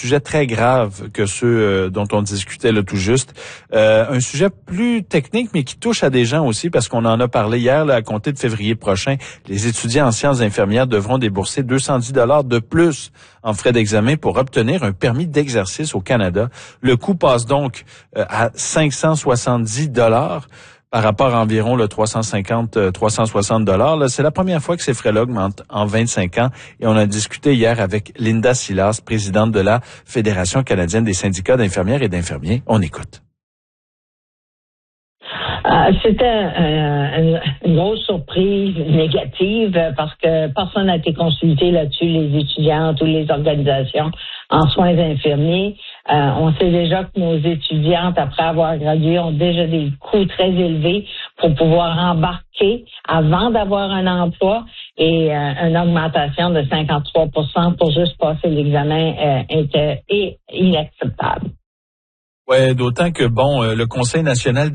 sujets très graves que ceux dont on discutait là tout juste. Un sujet plus technique, mais qui touche à des gens aussi, parce qu'on en a parlé hier, là, à compter de février prochain, les étudiants en sciences infirmières devront débourser 210 $ de plus en frais d'examen pour obtenir un permis d'exercice au Canada. Le coût passe donc à 570 $ par rapport à environ le 350-360 $. C'est la première fois que ces frais-là augmentent en 25 ans. Et on a discuté hier avec Linda Silas, présidente de la Fédération canadienne des syndicats d'infirmières et d'infirmiers. On écoute. C'était une grosse surprise négative parce que personne n'a été consulté là-dessus, les étudiantes ou les organisations en soins infirmiers. On sait déjà que nos étudiantes, après avoir gradué, ont déjà des coûts très élevés pour pouvoir embarquer avant d'avoir un emploi et une augmentation de 53% pour juste passer l'examen était inacceptable. Ouais, d'autant que le Conseil national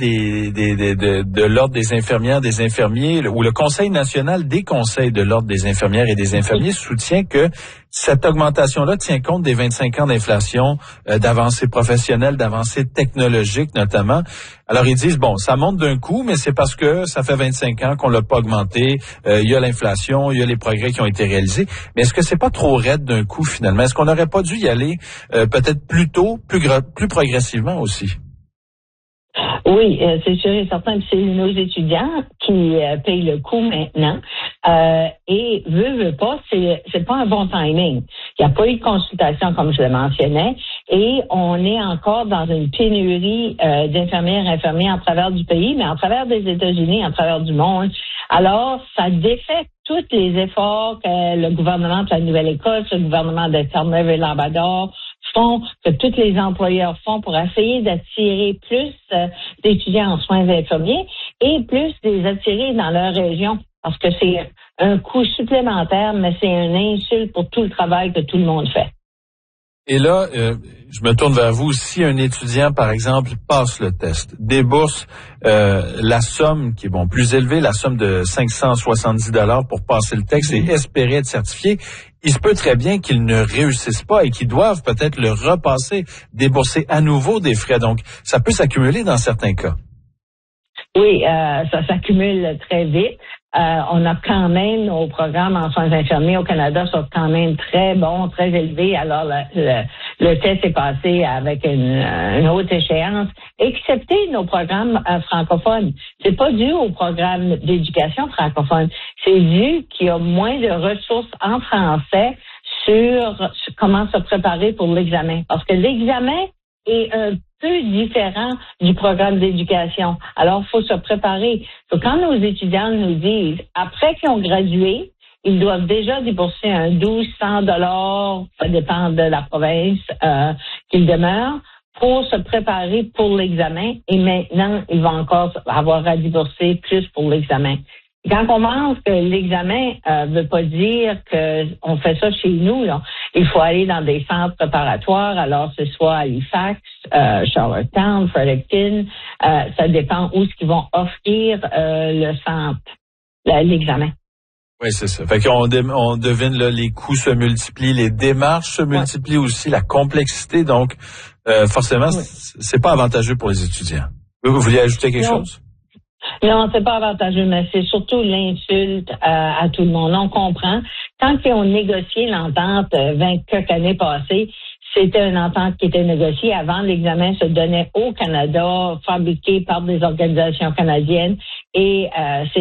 de l'ordre des infirmières, des infirmiers, ou le Conseil national des conseils de l'ordre des infirmières et des infirmiers soutient que cette augmentation-là tient compte des 25 ans d'inflation, d'avancées professionnelles, d'avancées technologiques notamment. Alors ils disent ça monte d'un coup, mais c'est parce que ça fait 25 ans qu'on l'a pas augmenté. Il y a l'inflation, il y a les progrès qui ont été réalisés. Mais est-ce que c'est pas trop raide d'un coup finalement? Est-ce qu'on n'aurait pas dû y aller peut-être plus tôt, plus progressivement aussi? Oui, c'est sûr et certain. C'est nos étudiants qui payent le coût maintenant. Et veut pas, c'est pas un bon timing. Il n'y a pas eu de consultation, comme je le mentionnais, et on est encore dans une pénurie d'infirmières et infirmiers en travers du pays, mais en travers des États-Unis, en travers du monde. Alors, ça défait tous les efforts que le gouvernement de la Nouvelle-Écosse, le gouvernement de Terre-Neuve et Labrador font, que tous les employeurs font pour essayer d'attirer plus d'étudiants en soins infirmiers et plus les attirer dans leur région. Parce que c'est un coût supplémentaire, mais c'est une insulte pour tout le travail que tout le monde fait. Et là, je me tourne vers vous. Si un étudiant, par exemple, passe le test, débourse la somme qui est plus élevée, la somme de 570 $ pour passer le test et espérer être certifié, il se peut très bien qu'ils ne réussissent pas et qu'ils doivent peut-être le repasser, débourser à nouveau des frais. Donc, ça peut s'accumuler dans certains cas. Oui, ça s'accumule très vite. On a quand même nos programmes en soins infirmiers au Canada sont quand même très bons, très élevés. Alors le test est passé avec une haute échéance, excepté nos programmes francophones. C'est pas dû au programme d'éducation francophone, c'est dû qu'il y a moins de ressources en français sur comment se préparer pour l'examen. Parce que l'examen est un peu différent du programme d'éducation. Alors, il faut se préparer. Donc, quand nos étudiants nous disent, après qu'ils ont gradué, ils doivent déjà débourser un 1200 $, ça dépend de la province qu'ils demeurent, pour se préparer pour l'examen. Et maintenant, ils vont encore avoir à débourser plus pour l'examen. Quand on pense que l'examen veut pas dire qu'on fait ça chez nous, là. Il faut aller dans des centres préparatoires, alors ce soit Halifax, Charlottetown, Fredericton, ça dépend où ce qu'ils vont offrir le centre, l'examen. Oui, c'est ça. Fait qu'on devine là, les coûts se multiplient, les démarches se multiplient aussi, la complexité, donc forcément, c'est pas avantageux pour les étudiants. Vous vouliez ajouter quelque chose? Non, c'est pas avantageux, mais c'est surtout l'insulte à tout le monde. On comprend. Quand ils ont négocié l'entente 20 quelques années passées, c'était une entente qui était négociée avant l'examen se donnait au Canada, fabriqué par des organisations canadiennes, et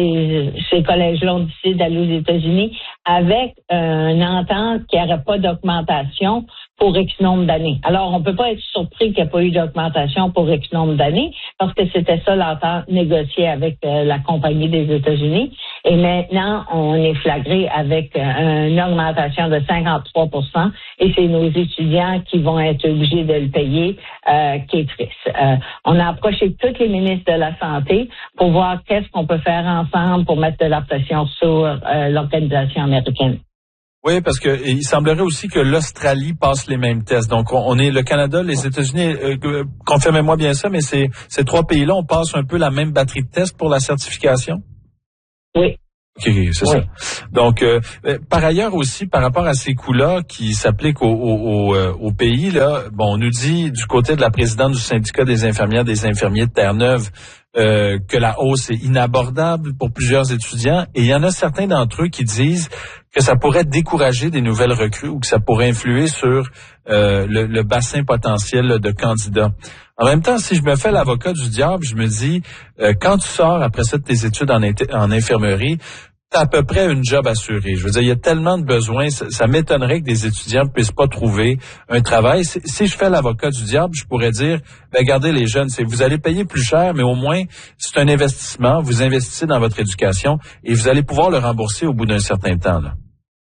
ces collèges-là ont décidé d'aller aux États-Unis avec une entente qui n'aurait pas d'augmentation pour X nombre d'années. Alors, on peut pas être surpris qu'il n'y ait pas eu d'augmentation pour X nombre d'années, parce que c'était ça l'entente négociée avec la compagnie des États-Unis. Et maintenant, on est flagré avec une augmentation de 53%, et c'est nos étudiants qui vont être obligés de le payer, qui est triste. On a approché tous les ministres de la Santé pour voir qu'est-ce qu'on peut faire ensemble pour mettre de la pression sur l'organisation américaine. Oui, parce que il semblerait aussi que l'Australie passe les mêmes tests. Donc, on est le Canada, les États-Unis, confirmez-moi bien ça, mais ces trois pays-là, on passe un peu la même batterie de tests pour la certification? Oui. OK, c'est ça. Donc, par ailleurs aussi, par rapport à ces coûts-là qui s'appliquent au pays, là, bon, on nous dit du côté de la présidente du syndicat des infirmières, des infirmiers de Terre-Neuve, que la hausse est inabordable pour plusieurs étudiants. Et il y en a certains d'entre eux qui disent que ça pourrait décourager des nouvelles recrues ou que ça pourrait influer sur le bassin potentiel là, de candidats. En même temps, si je me fais l'avocat du diable, je me dis, quand tu sors après ça de tes études en infirmerie, t'as à peu près une job assurée. Je veux dire, il y a tellement de besoins, ça m'étonnerait que des étudiants ne puissent pas trouver un travail. Si je fais l'avocat du diable, je pourrais dire, regardez les jeunes, vous allez payer plus cher, mais au moins, c'est un investissement, vous investissez dans votre éducation et vous allez pouvoir le rembourser au bout d'un certain temps, là.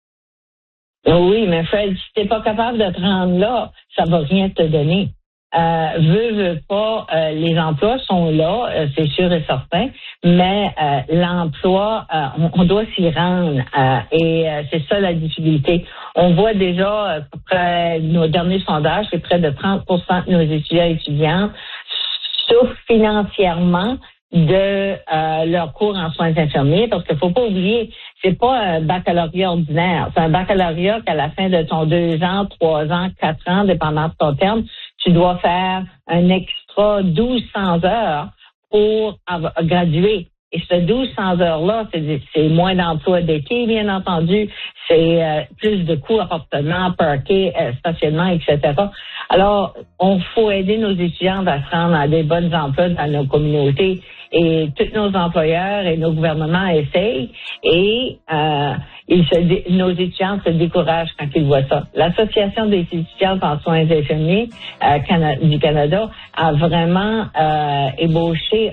Oui, mais Fred, si t'es pas capable de te rendre là, ça va rien te donner. Veux pas, les emplois sont là, c'est sûr et certain, mais l'emploi, on doit s'y rendre et c'est ça la difficulté. On voit déjà, près de nos derniers sondages, c'est près de 30% de nos étudiants et étudiantes souffrent financièrement de leur cours en soins infirmiers, parce qu'il faut pas oublier, c'est pas un baccalauréat ordinaire, c'est un baccalauréat qu'à la fin de ton 2 ans, 3 ans, 4 ans, dépendant de ton terme, tu dois faire un extra 1200 heures pour graduer. Et ce 1200 heures-là, c'est moins d'emplois d'été, bien entendu, c'est plus de coûts appartements, parquet, stationnement, etc. Alors, on faut aider nos étudiants à se rendre à des bons emplois dans nos communautés. Et tous nos employeurs et nos gouvernements essayent et nos étudiants se découragent quand ils voient ça. L'Association des étudiantes en soins infirmiers du Canada a vraiment ébauché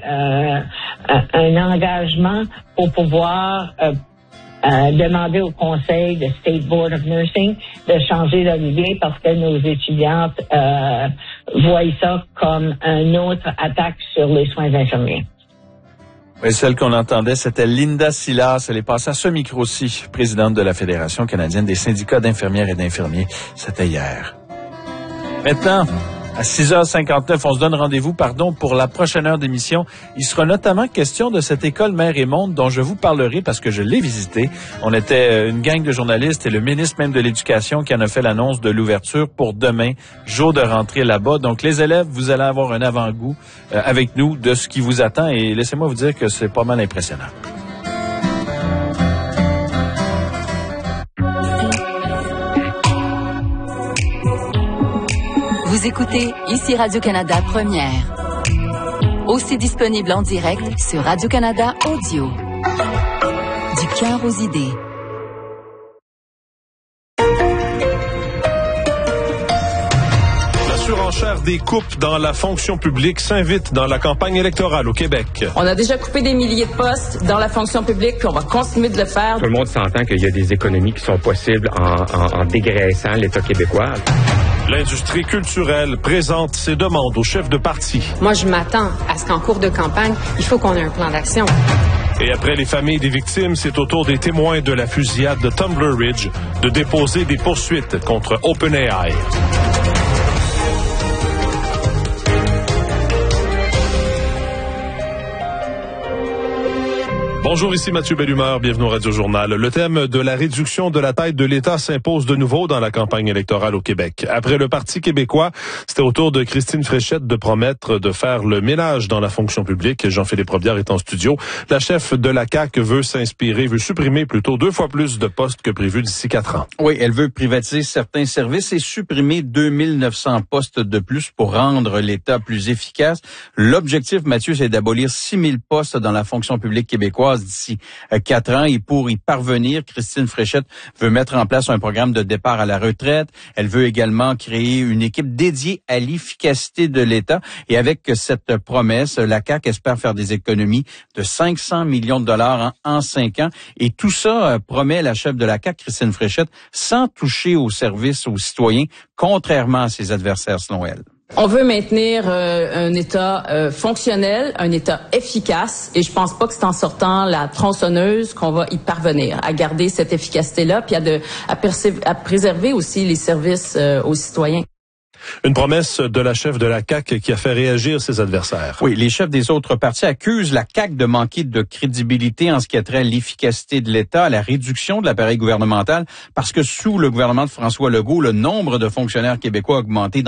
un engagement pour pouvoir demander au Conseil de State Board of Nursing de changer leur idée parce que nos étudiantes voient ça comme une autre attaque sur les soins infirmiers. Oui, celle qu'on entendait, c'était Linda Silas. Elle est passée à ce micro-ci, présidente de la Fédération canadienne des syndicats d'infirmières et d'infirmiers. C'était hier. Maintenant, à 6h59, on se donne rendez-vous, pour la prochaine heure d'émission. Il sera notamment question de cette école Mère et Monde dont je vous parlerai parce que je l'ai visitée. On était une gang de journalistes et le ministre même de l'Éducation qui en a fait l'annonce de l'ouverture pour demain, jour de rentrée là-bas. Donc les élèves, vous allez avoir un avant-goût avec nous de ce qui vous attend et laissez-moi vous dire que c'est pas mal impressionnant. Vous écoutez ici Radio-Canada Première. Aussi disponible en direct sur Radio-Canada Audio. Du cœur aux idées. La surenchère des coupes dans la fonction publique s'invite dans la campagne électorale au Québec. On a déjà coupé des milliers de postes dans la fonction publique, puis on va continuer de le faire. Tout le monde s'entend qu'il y a des économies qui sont possibles en dégraissant l'État québécois. L'industrie culturelle présente ses demandes aux chefs de parti. Moi, je m'attends à ce qu'en cours de campagne, il faut qu'on ait un plan d'action. Et après les familles des victimes, c'est au tour des témoins de la fusillade de Tumbler Ridge de déposer des poursuites contre OpenAI. Bonjour, ici Mathieu Bellumeur, bienvenue au Radio-Journal. Le thème de la réduction de la taille de l'État s'impose de nouveau dans la campagne électorale au Québec. Après le Parti québécois, c'était au tour de Christine Fréchette de promettre de faire le ménage dans la fonction publique. Jean-Philippe Robillard est en studio. La chef de la CAQ veut supprimer plutôt 2 fois plus de postes que prévu d'ici 4 ans. Oui, elle veut privatiser certains services et supprimer 2900 postes de plus pour rendre l'État plus efficace. L'objectif, Mathieu, c'est d'abolir 6000 postes dans la fonction publique québécoise d'ici 4 ans. Et pour y parvenir, Christine Fréchette veut mettre en place un programme de départ à la retraite. Elle veut également créer une équipe dédiée à l'efficacité de l'État. Et avec cette promesse, la CAQ espère faire des économies de 500 millions de dollars en 5 ans. Et tout ça promet la chef de la CAQ, Christine Fréchette, sans toucher aux services aux citoyens, contrairement à ses adversaires selon elle. On veut maintenir un État fonctionnel, un État efficace, et je pense pas que c'est en sortant la tronçonneuse qu'on va y parvenir, à garder cette efficacité-là, puis à préserver aussi les services aux citoyens. Une promesse de la chef de la CAQ qui a fait réagir ses adversaires. Oui, les chefs des autres partis accusent la CAQ de manquer de crédibilité en ce qui a trait à l'efficacité de l'État, à la réduction de l'appareil gouvernemental, parce que sous le gouvernement de François Legault, le nombre de fonctionnaires québécois a augmenté